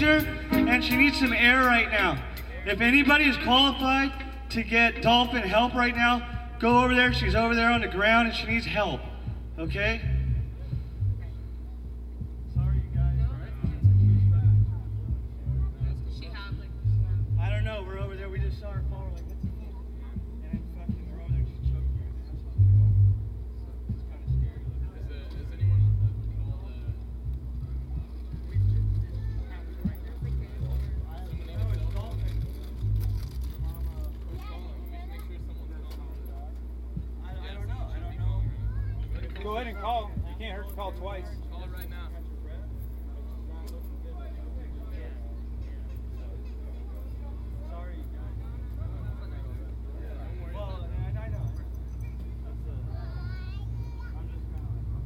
her, and she needs some air right now. If anybody is qualified to get dolphin help right now, go over there. She's over there on the ground, and she needs help. Okay? Sorry, you guys. I don't know. We're over there. We just saw her fall. We're like, what's the thing? And then fucking, we're over there. She's choking her. It's kind of scary. Is anyone called? I don't know. Go ahead and call. You can't hurt to call twice. Call it right now. Sorry, guys. Well, I know. I'm just kind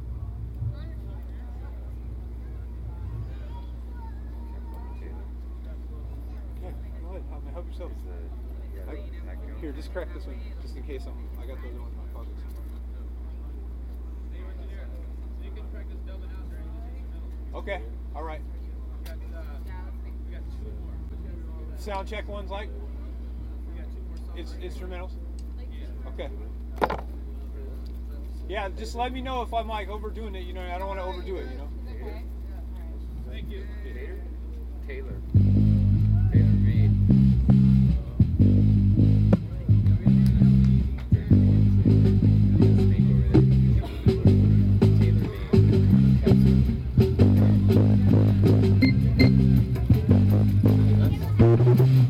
Okay, go ahead. Help yourself. Here, just crack this one, just in case I got the other one in my pocket somewhere. You can practice delving out during this instrumental. Okay, all right. We got 2 more. Sound check one's like? We got 2 more songs. It's instrumentals? Okay. Yeah, just let me know if I'm like overdoing it, you know, I don't want to overdo it, you know? Thank you. Taylor.